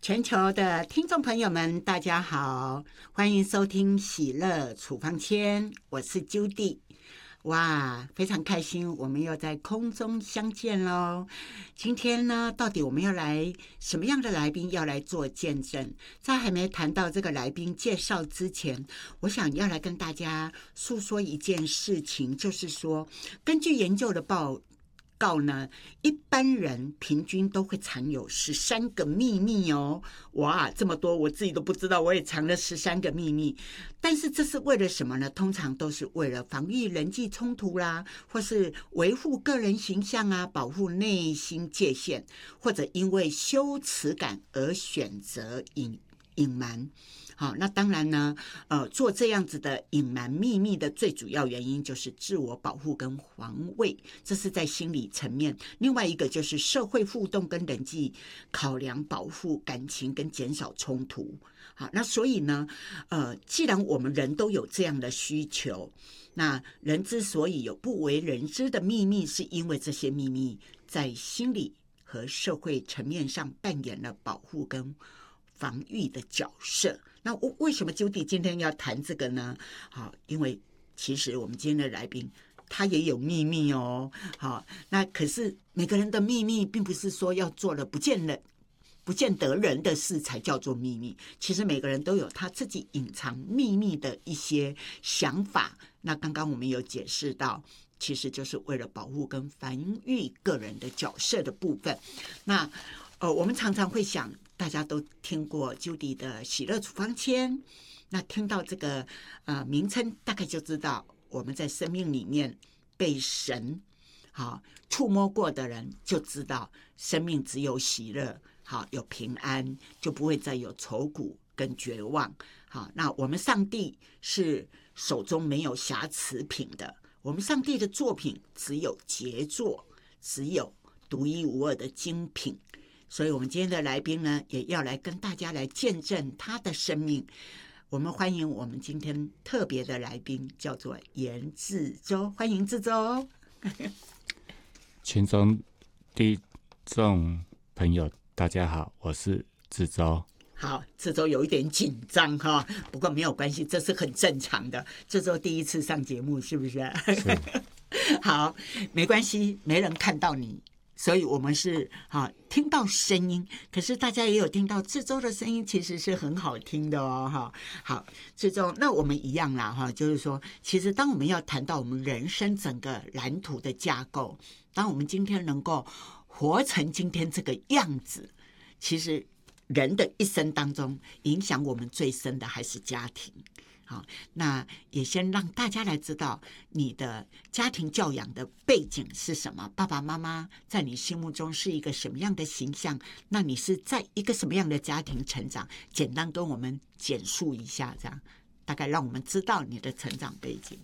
全球的听众朋友们，大家好，欢迎收听喜乐处方签，我是 Judy。哇，非常开心，我们又在空中相见喽。今天呢，到底我们要来什么样的来宾要来做见证？在还没谈到这个来宾介绍之前，我想要来跟大家诉说一件事情，就是说，根据研究的报告呢，一般人平均都会藏有13个秘密哦。哇，这么多，我自己都不知道，我也藏了13个秘密。但是这是为了什么呢？通常都是为了防御人际冲突啦，或是维护个人形象啊，保护内心界限，或者因为羞耻感而选择隐瞒。好，那当然呢，做这样子的隐瞒秘密的最主要原因就是自我保护跟防卫，这是在心理层面。另外一个就是社会互动跟人际考量，保护感情跟减少冲突。好，那所以呢，既然我们人都有这样的需求，那人之所以有不为人知的秘密，是因为这些秘密在心理和社会层面上扮演了保护跟防御的角色。那为什么 Judy 今天要谈这个呢？好，因为其实我们今天的来宾他也有秘密哦。好，那可是每个人的秘密并不是说要做了不见得人的事才叫做秘密，其实每个人都有他自己隐藏秘密的一些想法。那刚刚我们有解释到，其实就是为了保护跟防御个人的角色的部分。那我们常常会想，大家都听过 Judy 的喜乐处方签，那听到这个名称，大概就知道我们在生命里面被神触摸过的人，就知道生命只有喜乐，有平安，就不会再有愁苦跟绝望。好，那我们上帝是手中没有瑕疵品的，我们上帝的作品只有杰作，只有独一无二的精品。所以我们今天的来宾呢，也要来跟大家来见证他的生命。我们欢迎我们今天特别的来宾，叫做严志洲，欢迎志洲。 群众听众朋友大家好，我是志洲。 好，志洲有一点紧张哈，不过没有关系，这是很正常的。志洲第一次上节目，是不是？ 是。 好，没关系，没人看到你，所以我们是听到声音，可是大家也有听到志洲的声音，其实是很好听的哦。好，志洲，那我们一样啦就是说，其实当我们要谈到我们人生整个蓝图的架构，当我们今天能够活成今天这个样子，其实人的一生当中，影响我们最深的还是家庭。好，那也先让大家来知道你的家庭教养的背景是什么，爸爸妈妈在你心目中是一个什么样的形象，那你是在一个什么样的家庭成长，简单跟我们简述一下，这样大概让我们知道你的成长背景。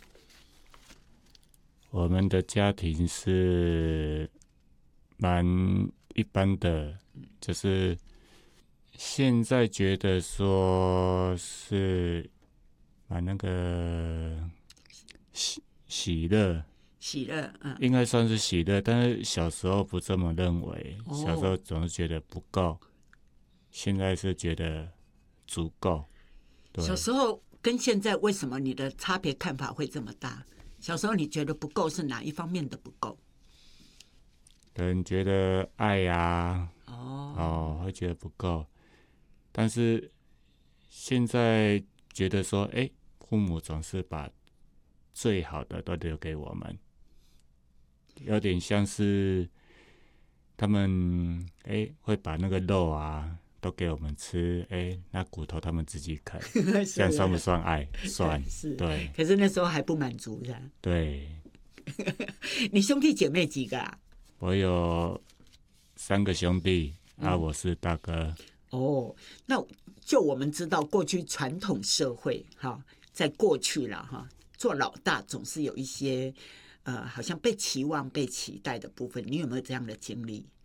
我们的家庭是蛮一般的，就是现在觉得说是蛮那个喜乐，应该算是喜乐，但是小时候不这么认为，小时候总是觉得不够，现在是觉得足够。对， 小时候跟现在为什么你的差别看法会这么大？小时候你觉得不够是哪一方面的不够？ 可能觉得爱呀，会觉得不够，但是现在觉得说，父母总是把最好的都留给我们，有点像是他们会把那个肉啊都给我们吃，那骨头他们自己啃，这样算不算爱？算， 是， 对。 可是那时候还不满足，是吧？ 对。 你兄弟姐妹几个啊？ 我有3个兄弟，我是大哥。 那就我们知道，过去传统社会在过去了做老大总是有一些好像被期望、被期待的部分。你有没有这样的经历？